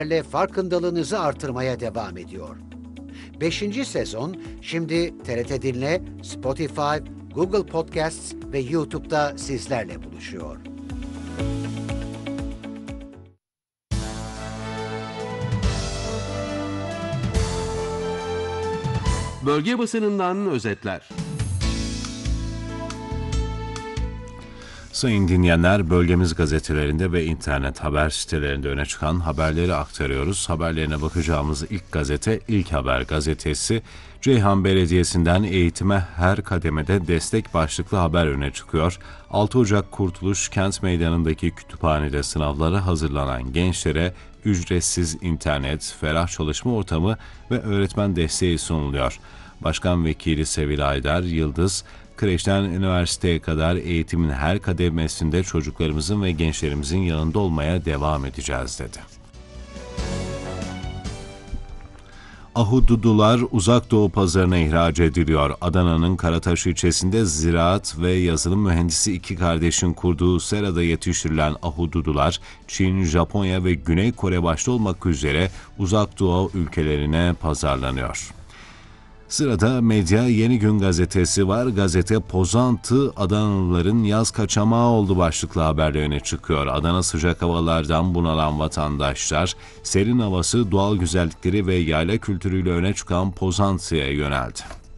farkındalığınızı artırmaya devam ediyor. 5. sezon şimdi TRT Dinle, Spotify, Google Podcasts ve YouTube'da sizlerle buluşuyor. Bölge basınından özetler. Sayın dinleyenler, bölgemiz gazetelerinde ve internet haber sitelerinde öne çıkan haberleri aktarıyoruz. Haberlerine bakacağımız ilk gazete İlk Haber gazetesi. Ceyhan Belediyesi'nden eğitime her kademede destek başlıklı haber öne çıkıyor. 6 Ocak Kurtuluş Kent Meydanı'ndaki kütüphanede sınavlara hazırlanan gençlere ücretsiz internet, ferah çalışma ortamı ve öğretmen desteği sunuluyor. Başkan Vekili Sevilay Yıldız, kreşten üniversiteye kadar eğitimin her kademesinde çocuklarımızın ve gençlerimizin yanında olmaya devam edeceğiz dedi. Ahududular Uzak Doğu pazarına ihraç ediliyor. Adana'nın Karataş ilçesinde ziraat ve yazılım mühendisi iki kardeşin kurduğu serada yetiştirilen ahududular, Çin, Japonya ve Güney Kore başta olmak üzere Uzak Doğu ülkelerine pazarlanıyor. Sırada Medya Yeni Gün gazetesi var. Gazete Pozantı Adanalıların yaz kaçamağı oldu başlıklı haberle öne çıkıyor. Adana sıcak havalardan bunalan vatandaşlar, serin havası, doğal güzellikleri ve yayla kültürüyle öne çıkan Pozantı'ya yöneldi.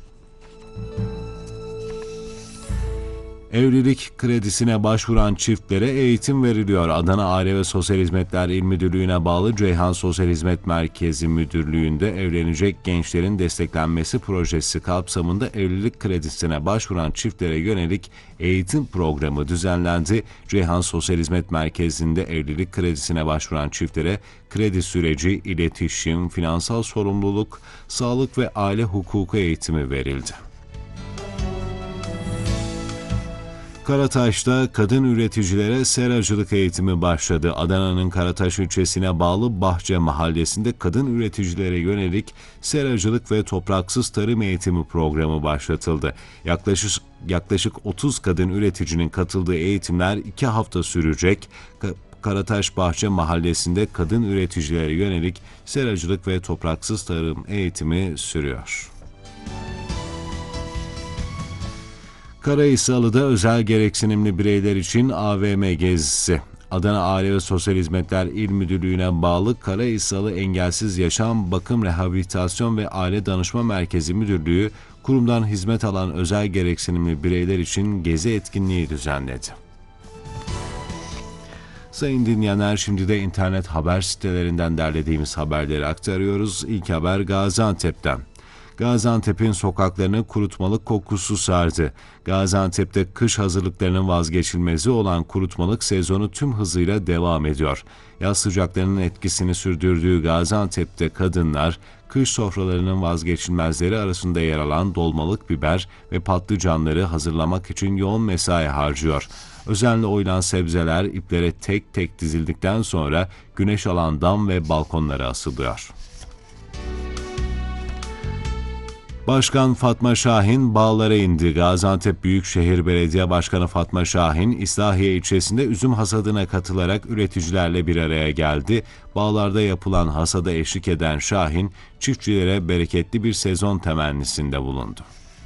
Evlilik kredisine başvuran çiftlere eğitim veriliyor. Adana Aile ve Sosyal Hizmetler İl Müdürlüğü'ne bağlı Ceyhan Sosyal Hizmet Merkezi Müdürlüğü'nde evlenecek gençlerin desteklenmesi projesi kapsamında evlilik kredisine başvuran çiftlere yönelik eğitim programı düzenlendi. Ceyhan Sosyal Hizmet Merkezi'nde evlilik kredisine başvuran çiftlere kredi süreci, iletişim, finansal sorumluluk, sağlık ve aile hukuku eğitimi verildi. Karataş'ta kadın üreticilere seracılık eğitimi başladı. Adana'nın Karataş ilçesine bağlı Bahçe Mahallesi'nde kadın üreticilere yönelik seracılık ve topraksız tarım eğitimi programı başlatıldı. Yaklaşık 30 kadın üreticinin katıldığı eğitimler 2 hafta sürecek. Karataş Bahçe Mahallesi'nde kadın üreticilere yönelik seracılık ve topraksız tarım eğitimi sürüyor. Karahisarlı'da özel gereksinimli bireyler için AVM gezisi. Adana Aile ve Sosyal Hizmetler İl Müdürlüğü'ne bağlı Karahisarlı Engelsiz Yaşam, Bakım, Rehabilitasyon ve Aile Danışma Merkezi Müdürlüğü, kurumdan hizmet alan özel gereksinimli bireyler için gezi etkinliği düzenledi. Sayın dinleyenler, şimdi de internet haber sitelerinden derlediğimiz haberleri aktarıyoruz. İlk haber Gaziantep'ten. Gaziantep'in sokaklarını kurutmalık kokusu sardı. Gaziantep'te kış hazırlıklarının vazgeçilmezi olan kurutmalık sezonu tüm hızıyla devam ediyor. Yaz sıcaklarının etkisini sürdürdüğü Gaziantep'te kadınlar, kış sofralarının vazgeçilmezleri arasında yer alan dolmalık biber ve patlıcanları hazırlamak için yoğun mesai harcıyor. Özenle oyulan sebzeler iplere tek tek dizildikten sonra güneş alan dam ve balkonlara asılıyor. Başkan Fatma Şahin bağlara indi. Gaziantep Büyükşehir Belediye Başkanı Fatma Şahin, İslahiye ilçesinde üzüm hasadına katılarak üreticilerle bir araya geldi. Bağlarda yapılan hasada eşlik eden Şahin, çiftçilere bereketli bir sezon temennisinde bulundu.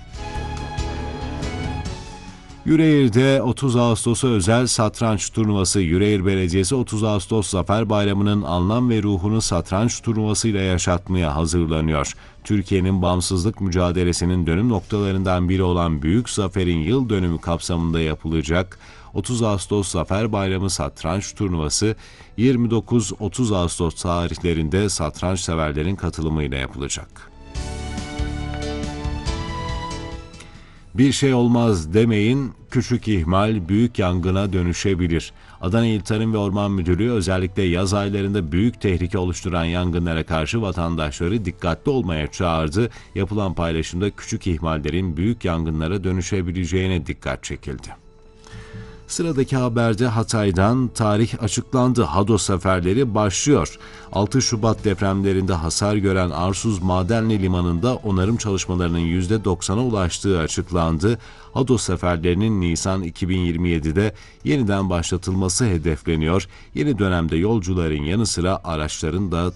Yüreğir'de 30 Ağustos'a özel satranç turnuvası. Yüreğir Belediyesi 30 Ağustos Zafer Bayramı'nın anlam ve ruhunu satranç turnuvasıyla yaşatmaya hazırlanıyor. Türkiye'nin bağımsızlık mücadelesinin dönüm noktalarından biri olan Büyük Zafer'in yıl dönümü kapsamında yapılacak 30 Ağustos Zafer Bayramı satranç turnuvası 29-30 Ağustos tarihlerinde satranç severlerin katılımıyla yapılacak. Bir şey olmaz demeyin, küçük ihmal büyük yangına dönüşebilir. Adana İl Tarım ve Orman Müdürlüğü özellikle yaz aylarında büyük tehlike oluşturan yangınlara karşı vatandaşları dikkatli olmaya çağırdı. Yapılan paylaşımda küçük ihmallerin büyük yangınlara dönüşebileceğine dikkat çekildi. Sıradaki haberde Hatay'dan tarih açıklandı. Hado seferleri başlıyor. 6 Şubat depremlerinde hasar gören Arsuz Madenli Limanı'nda onarım çalışmalarının %90'a ulaştığı açıklandı. Hado seferlerinin Nisan 2027'de yeniden başlatılması hedefleniyor. Yeni dönemde yolcuların yanı sıra araçların da